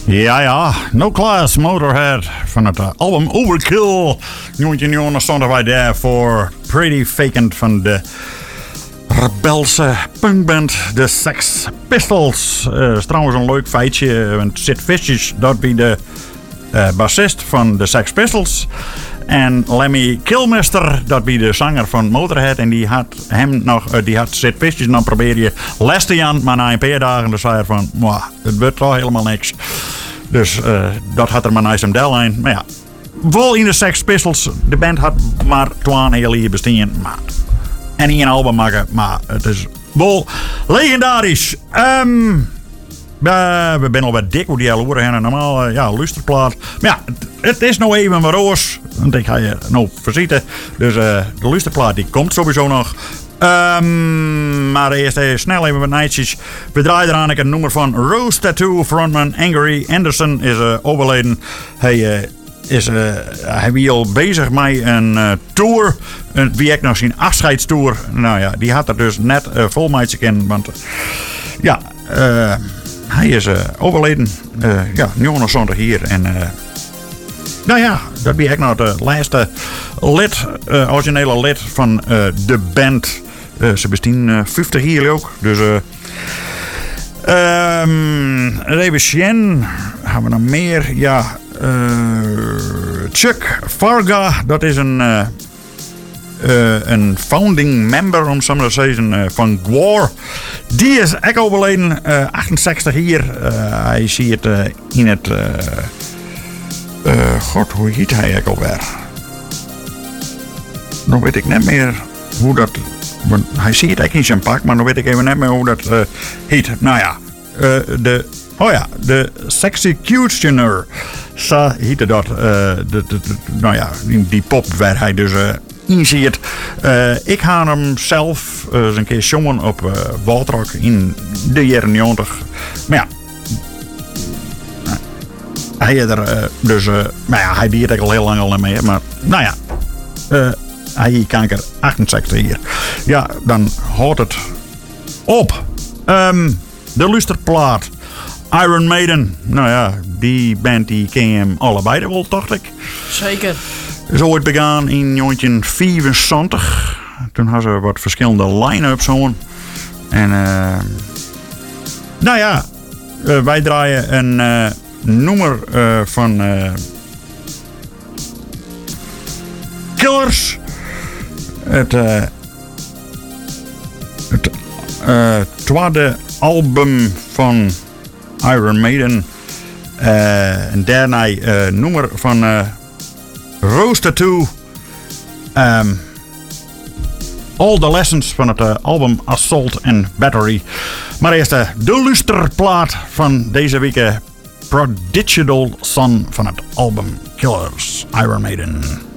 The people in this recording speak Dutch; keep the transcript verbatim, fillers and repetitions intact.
Ja, ja. No Class, Motorhead van het uh, album Overkill. negentien jongen stonden wij daar voor Pretty Vacant van de rebelse punkband de Sex Pistols. Uh, is trouwens een leuk feitje, want Sid Vicious, dat bij de uh, bassist van de Sex Pistols. En Lemmy Kilmister, dat bij de zanger van Motorhead. En die had hem nog, uh, die had Sid Vicious, dan probeerde je les te aan, maar na een paar dagen dan zei hij van, het wordt toch helemaal niks. Dus uh, dat had er maar nice hem del aan. Maar ja, vol in de Sex Pistols, de band had maar twaalf heel jaar bestaan. Maar, en niet een album maken, maar het is wel legendarisch. Um, Uh, we zijn al wat dik hoe die hele oren hebben. Normaal, uh, ja, luisterplaat. Maar ja, het, het is nou even wat roos. Want ik ga je nou verzitten. Dus uh, de luisterplaat die komt sowieso nog. Um, maar eerst even snel even wat nightjes. We draaien eraan een nummer van Rose Tattoo. Frontman Angry Anderson is uh, overleden. Hij uh, is uh, hij wie al bezig met een uh, tour. Uh, wie ik nog zien afscheidstour. Nou ja, die had er dus net uh, vol meidje in. Want uh, ja, uh, hij is uh, overleden. Uh, ja, negenennegentig hier. En uh, nou ja, dat ben ik nou het laatste lid, uh, originele lid van uh, de band. Uh, ze bestaan uh, vijftig hier ook. Dus uh, um, even zien. Gaan we nog meer? Ja, uh, Chuck Farga. Dat is een, uh, uh, een founding member, om zo maar te zeggen, uh, van Gwar. Die is ook overleden, uh, achtenzestig hier. Uh, hij ziet uh, in het... Uh, uh, God, hoe heet hij ook alweer? Nou weet ik niet meer hoe dat... Want hij ziet het echt in zijn pak, maar dan weet ik even niet meer hoe dat uh, heet. Nou ja, uh, de... Oh ja, de Sexecutioner. Zo heette dat. Uh, de, de, de, nou ja, die, die pop waar hij dus... Uh, in ziet. Uh, ik ga hem zelf uh, eens een keer jongen op uh, Waltrock in de jaren negentig. Maar ja, uh, hij is er uh, dus, uh, maar ja, hij deed er al heel lang al mee. Maar nou ja, uh, hij heeft kanker achtenzestig hier. Ja, dan houdt het op. Um, de luisterplaat Iron Maiden. Nou ja, die band die ken je hem allebei wel, dacht ik. Zeker. Is ooit begaan in negentien vijfenzeventig. Toen hadden ze wat verschillende line-ups gewoon. En uh, nou ja, uh, wij draaien een uh, nummer uh, van uh, Killers. Het, uh, het uh, tweede album van Iron Maiden. Uh, en daarna uh, nummer van... Uh, Rose Tattoo. Um, all the lessons van het uh, album Assault and Battery. Maar eerst uh, de luisterplaat van deze week. Uh, Prodigal Son van het album Killers, Iron Maiden.